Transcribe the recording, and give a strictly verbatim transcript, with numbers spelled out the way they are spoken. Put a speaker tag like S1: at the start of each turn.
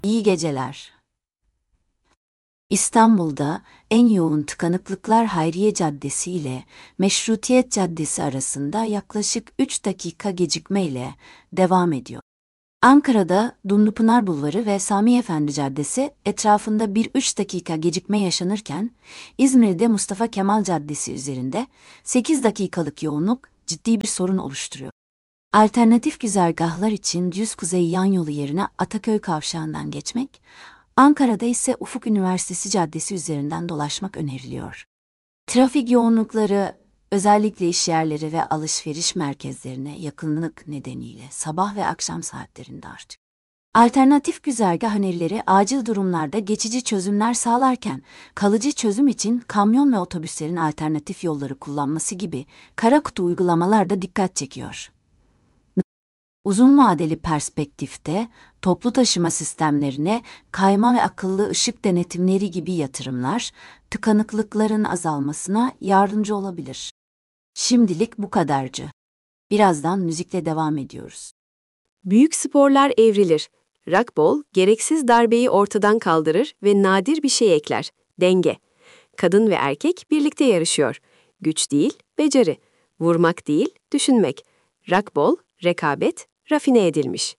S1: İyi geceler. İstanbul'da en yoğun tıkanıklıklar Hayriye Caddesi ile Meşrutiyet Caddesi arasında yaklaşık üç dakika gecikmeyle devam ediyor. Ankara'da Dumlupınar Bulvarı ve Sami Efendi Caddesi etrafında bir üç dakika gecikme yaşanırken, İzmir'de Mustafa Kemal Caddesi üzerinde sekiz dakikalık yoğunluk ciddi bir sorun oluşturuyor. Alternatif güzergahlar için Düz Kuzey yan yolu yerine Ataköy Kavşağı'ndan geçmek, Ankara'da ise Ufuk Üniversitesi Caddesi üzerinden dolaşmak öneriliyor. Trafik yoğunlukları, özellikle işyerleri ve alışveriş merkezlerine yakınlık nedeniyle sabah ve akşam saatlerinde artıyor. Alternatif güzergah önerileri acil durumlarda geçici çözümler sağlarken, kalıcı çözüm için kamyon ve otobüslerin alternatif yolları kullanması gibi kara kutu uygulamalar da dikkat çekiyor. Uzun vadeli perspektifte toplu taşıma sistemlerine kayma ve akıllı ışık denetimleri gibi yatırımlar tıkanıklıkların azalmasına yardımcı olabilir. Şimdilik bu kadarcı. Birazdan müzikle devam ediyoruz.
S2: Büyük sporlar evrilir. Rockball gereksiz darbeyi ortadan kaldırır ve nadir bir şey ekler. Denge. Kadın ve erkek birlikte yarışıyor. Güç değil, beceri. Vurmak değil, düşünmek. Rockball, rekabet, rafine edilmiş.